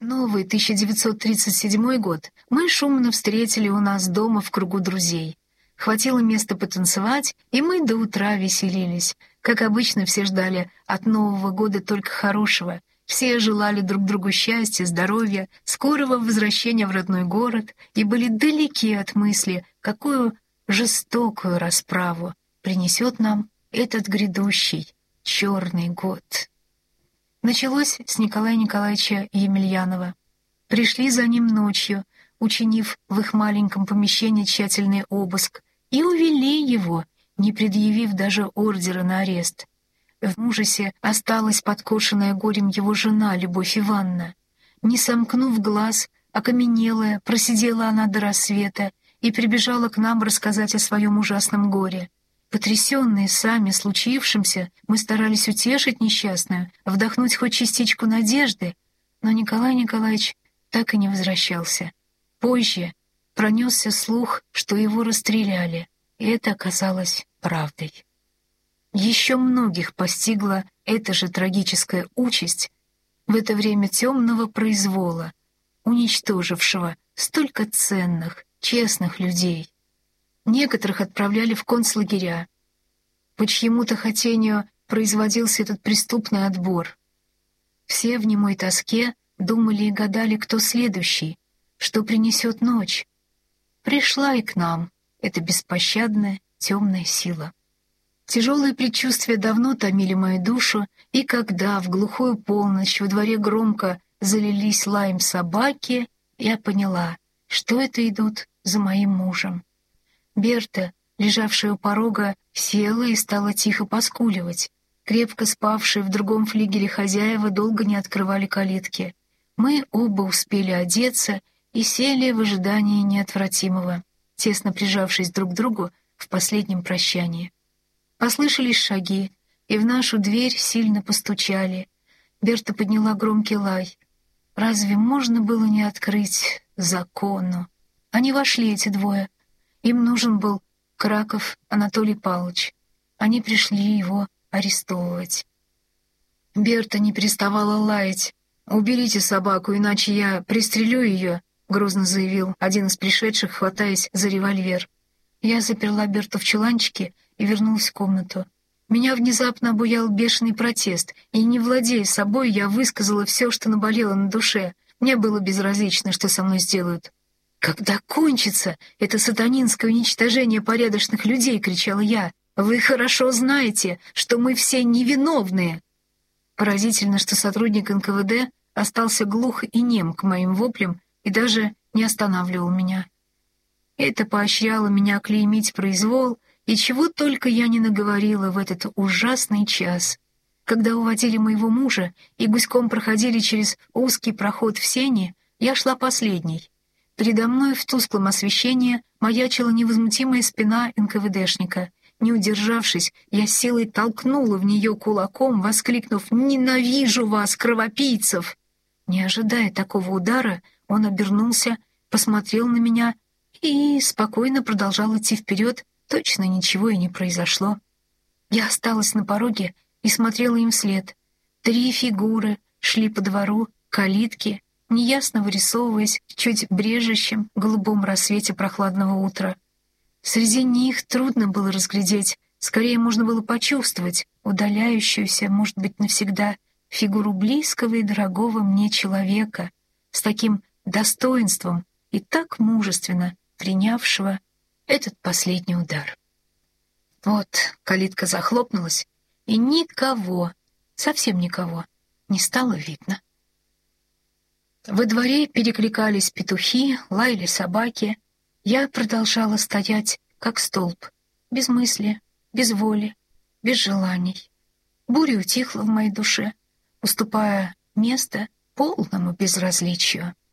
Новый 1937 год мы шумно встретили у нас дома в кругу друзей. Хватило места потанцевать, и мы до утра веселились. Как обычно, все ждали от Нового года только хорошего. Все желали друг другу счастья, здоровья, скорого возвращения в родной город и были далеки от мысли, какую жестокую расправу принесет нам этот грядущий черный год. Началось с Николая Николаевича Емельянова. Пришли за ним ночью, учинив в их маленьком помещении тщательный обыск, и увели его, не предъявив даже ордера на арест. В ужасе осталась подкошенная горем его жена Любовь Ивановна. Не сомкнув глаз, окаменелая, просидела она до рассвета и прибежала к нам рассказать о своем ужасном горе. Потрясенные сами случившимся, мы старались утешить несчастную, вдохнуть хоть частичку надежды, но Николай Николаевич так и не возвращался. Позже пронесся слух, что его расстреляли, и это оказалось правдой. Еще многих постигла эта же трагическая участь в это время темного произвола, уничтожившего столько ценных, честных людей. Некоторых отправляли в концлагеря. По чьему-то хотению производился этот преступный отбор. Все в немой тоске думали и гадали, кто следующий, что принесет ночь. Пришла и к нам эта беспощадная темная сила. Тяжелые предчувствия давно томили мою душу, и когда в глухую полночь во дворе громко залились лаем собаки, я поняла, что это идут за моим мужем. Берта, лежавшая у порога, села и стала тихо поскуливать. Крепко спавшие в другом флигеле хозяева долго не открывали калитки. Мы оба успели одеться и сели в ожидании неотвратимого, тесно прижавшись друг к другу в последнем прощании. Послышались шаги, и в нашу дверь сильно постучали. Берта подняла громкий лай. Разве можно было не открыть закону? Они вошли, эти двое. Им нужен был Краков Анатолий Павлович. Они пришли его арестовывать. Берта не переставала лаять. «Уберите собаку, иначе я пристрелю ее», — грозно заявил один из пришедших, хватаясь за револьвер. Я заперла Берту в чуланчике и вернулась в комнату. Меня внезапно обуял бешеный протест, и, не владея собой, я высказала все, что наболело на душе. Мне было безразлично, что со мной сделают. «Когда кончится это сатанинское уничтожение порядочных людей?» — кричала я. «Вы хорошо знаете, что мы все невиновные!» Поразительно, что сотрудник НКВД остался глух и нем к моим воплям и даже не останавливал меня. Это поощряло меня клеймить произвол, и чего только я не наговорила в этот ужасный час. Когда уводили моего мужа и гуськом проходили через узкий проход в сени, я шла последней. Передо мной в тусклом освещении маячила невозмутимая спина НКВДшника. Не удержавшись, я силой толкнула в нее кулаком, воскликнув «Ненавижу вас, кровопийцев!». Не ожидая такого удара, он обернулся, посмотрел на меня и спокойно продолжал идти вперед, точно ничего и не произошло. Я осталась на пороге и смотрела им вслед. 3 фигуры шли по двору, калитки, неясно вырисовываясь в чуть брежущем голубом рассвете прохладного утра. Среди них трудно было разглядеть, скорее можно было почувствовать удаляющуюся, может быть, навсегда, фигуру близкого и дорогого мне человека, с таким достоинством и так мужественно принявшего этот последний удар. Вот калитка захлопнулась, и никого, совсем никого, не стало видно. Во дворе перекликались петухи, лаяли собаки. Я продолжала стоять, как столб, без мысли, без воли, без желаний. Буря утихла в моей душе, уступая место полному безразличию.